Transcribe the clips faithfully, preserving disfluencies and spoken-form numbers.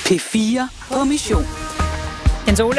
P fire på mission. Jens Ole?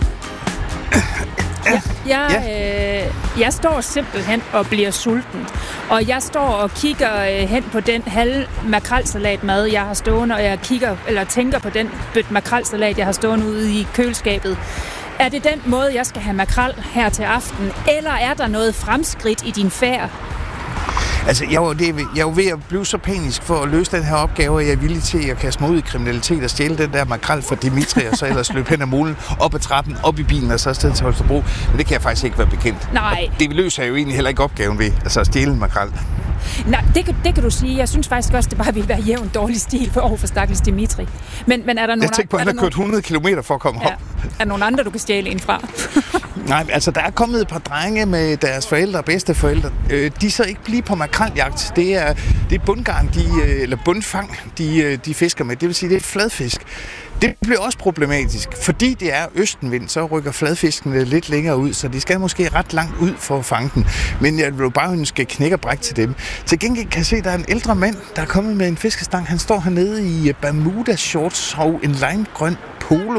Jeg, jeg, ja. øh, jeg står simpelthen og bliver sulten. Og jeg står og kigger øh, hen på den halve makrelsalatmad, jeg har stående, og jeg kigger, eller tænker på den bøtte makrelsalat, jeg har stående ude i køleskabet. Er det den måde, jeg skal have makrel her til aften, eller er der noget fremskridt i din færd? Altså, jeg er, det, jeg er jo ved at blive så panisk for at løse den her opgave, at jeg er villig til at kaste mig ud i kriminalitet og stjæle den der makrel fra Dimitri, og så ellers løbe hen ad mulen, op ad trappen, op i bilen og så afsted til Holstebro. Men det kan jeg faktisk ikke være bekendt. Nej. Og det løser jeg jo egentlig heller ikke opgaven ved, altså at stjæle en makrel. Nej, det kan, det kan du sige. Jeg synes faktisk også, det bare ville være jævn dårlig stil for over for stakkels Dimitri. Men, men er der nogen... Jeg tænker på, at han har kørt hundrede kilometer for at komme ja. op. Er der nogen andre, du kan stjæle en fra? Nej, altså der er kommet et par drenge med deres forældre og bedsteforældre. Øh, de så ikke blive på makreljagt. Det er, det er bundgarn, de, eller bundfang, de, de fisker med. Det vil sige, det er fladfisk. Det bliver også problematisk, fordi det er østenvind, så rykker fladfiskene lidt længere ud, så de skal måske ret langt ud for at fange den. Men jeg vil jo bare ønske knæk og bræk til dem. Til gengæld kan jeg se, at der er en ældre mand, der er kommet med en fiskestang. Han står hernede i Bermuda shorts og en limegrøn polo.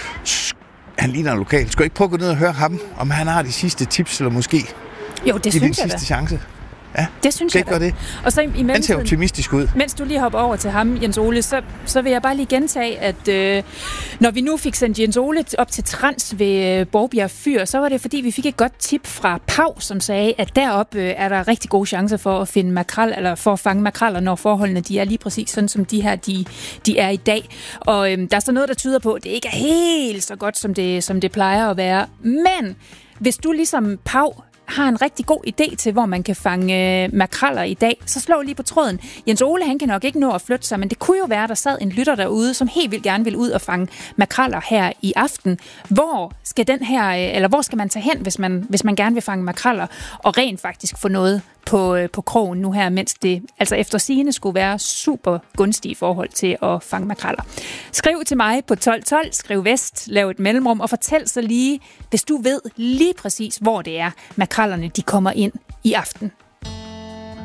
Han ligner en lokal. Skal jeg ikke prøve at gå ned og høre ham, om han har de sidste tips, eller måske jo, det synes jeg sidste chance? Ja, det synes jeg det. Og så i han ser optimistisk ud. Mens du lige hopper over til ham, Jens Ole, så, så vil jeg bare lige gentage, at øh, når vi nu fik sendt Jens Ole op til Trans ved øh, Borgbjerg Fyr, så var det fordi, vi fik et godt tip fra Pau, som sagde, at deroppe øh, er der rigtig gode chancer for at finde makrel, eller for at fange makreller, når forholdene de er lige præcis sådan, som de her de, de er i dag. Og øh, der er så noget, der tyder på, at det ikke er helt så godt, som det, som det plejer at være. Men hvis du ligesom Pau har en rigtig god idé til, hvor man kan fange øh, makreller i dag, så slå lige på tråden. Jens Ole, han kan nok ikke nå at flytte sig, men det kunne jo være, der sad en lytter derude, som helt vildt gerne vil ud og fange makreller her i aften. Hvor skal den her, øh, eller hvor skal man tage hen, hvis man, hvis man gerne vil fange makreller, og rent faktisk få noget på, øh, på krogen nu her, mens det altså efter sigende skulle være super gunstige i forhold til at fange makreller. Skriv til mig på tolv tolv, skriv vest, lav et mellemrum, og fortæl så lige, hvis du ved lige præcis, hvor det er, makrellerne de kommer ind i aften.